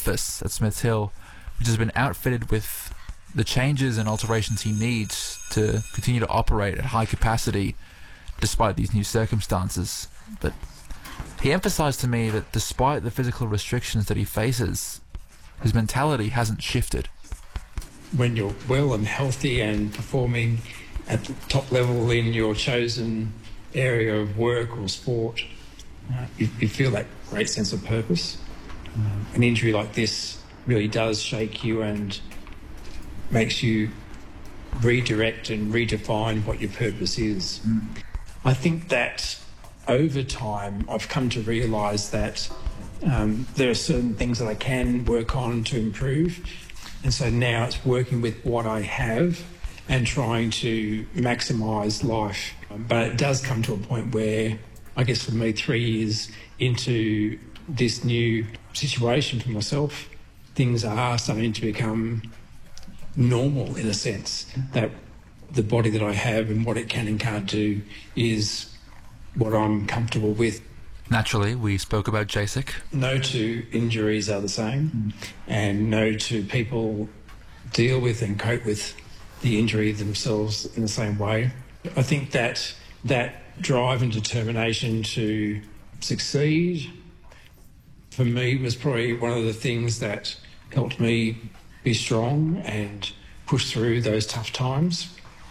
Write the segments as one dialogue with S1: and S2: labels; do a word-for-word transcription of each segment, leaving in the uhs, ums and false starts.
S1: office at Smiths Hill, which has been outfitted with the changes and alterations he needs to continue to operate at high capacity despite these new circumstances. But he emphasized to me that despite the physical restrictions that he faces, his mentality hasn't shifted.
S2: When you're well and healthy and performing at the top level in your chosen area of work or sport, uh, you, you feel that great sense of purpose. Uh, an injury like this really does shake you and makes you redirect and redefine what your purpose is. Mm. I think that over time I've come to realise that um, there are certain things that I can work on to improve, and so now it's working with what I have and trying to maximise life. But it does come to a point where, I guess for me, three years into this new situation for myself, things are starting to become normal in a sense, that the body that I have and what it can and can't do is what I'm comfortable with.
S1: Naturally, we spoke about Jacek.
S2: No two injuries are the same, mm. and no two people deal with and cope with the injury themselves in the same way. I think that that drive and determination to succeed, for me, was probably one of the things that helped me be strong and push through those tough times.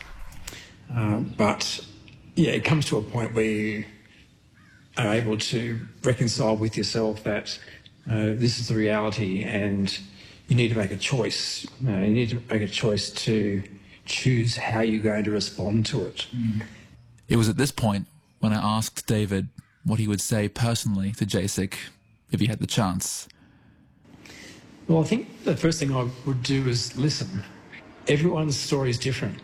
S2: Uh, but, yeah, it comes to a point where you are able to reconcile with yourself that uh, this is the reality and you need to make a choice. Uh, you need to make a choice to choose how you're going to respond to it.
S1: Mm. It was at this point when I asked David what he would say personally to Jacek if he had the chance.
S2: Well, I think the first thing I would do is listen. Everyone's story is different.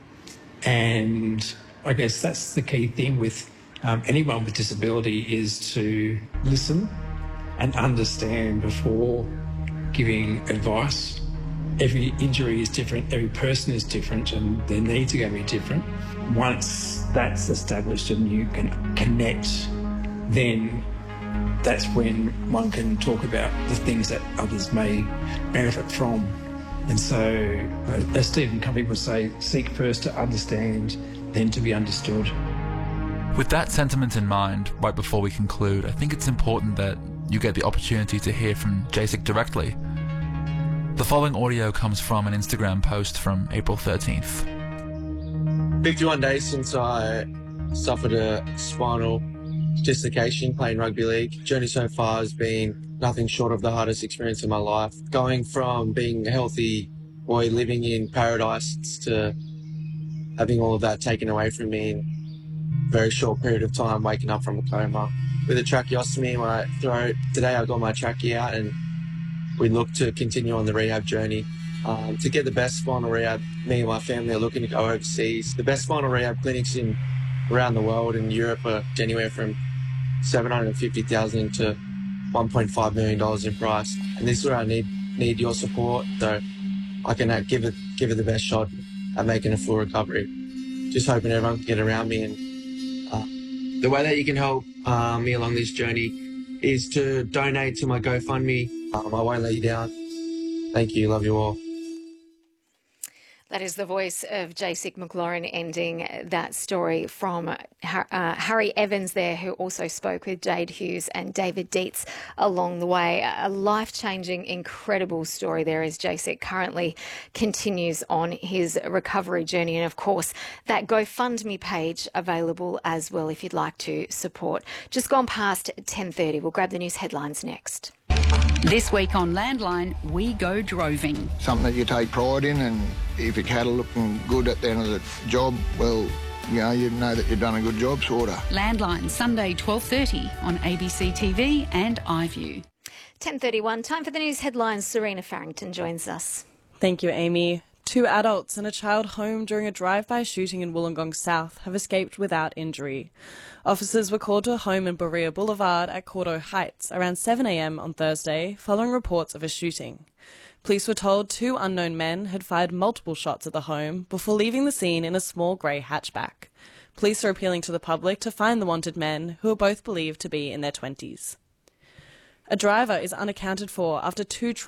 S2: And I guess that's the key thing with um, anyone with disability, is to listen and understand before giving advice. Every injury is different, every person is different, and their needs are going to be different. Once that's established and you can connect, then that's when one can talk about the things that others may benefit from. And so, as Stephen Covey would say, seek first to understand, then to be understood.
S1: With that sentiment in mind, right before we conclude, I think it's important that you get the opportunity to hear from Jacek directly. The following audio comes from an Instagram post from April thirteenth.
S3: fifty-one days since I suffered a spinal dislocation playing rugby league. Journey so far has been nothing short of the hardest experience of my life. Going from being a healthy boy living in paradise to having all of that taken away from me in a very short period of time, waking up from a coma. With a tracheostomy in my throat, today I got my trachea out and we look to continue on the rehab journey. Um, to get the best spinal rehab, me and my family are looking to go overseas. The best spinal rehab clinics in around the world in Europe are anywhere from seven hundred fifty thousand dollars to one point five million dollars in price. And this is where I need need your support so I can uh, give it give it the best shot at making a full recovery. Just hoping everyone can get around me. And uh, the way that you can help uh, me along this journey is to donate to my GoFundMe. Um, I won't let you down. Thank you. Love you all.
S4: That is the voice of Jacek McLaurin ending that story from uh, Harry Evans there, who also spoke with Jade Hughes and David Dietz along the way. A life-changing, incredible story there as Jacek currently continues on his recovery journey. And, of course, that GoFundMe page available as well if you'd like to support. Just gone past ten thirty. We'll grab the news headlines next.
S5: This week on Landline, we go droving.
S6: Something that you take pride in, and if your cattle looking good at the end of the job, well, you know, you know that you've done a good job, sort of.
S5: Landline, Sunday, twelve thirty on A B C T V and iView.
S4: ten thirty-one, time for the news headlines. Serena Farrington joins us.
S7: Thank you, Amy. Two adults and a child home during a drive-by shooting in Wollongong South have escaped without injury. Officers were called to a home in Berea Boulevard at Cordo Heights around seven a m on Thursday following reports of a shooting. Police were told two unknown men had fired multiple shots at the home before leaving the scene in a small grey hatchback. Police are appealing to the public to find the wanted men, who are both believed to be in their twenties. A driver is unaccounted for after two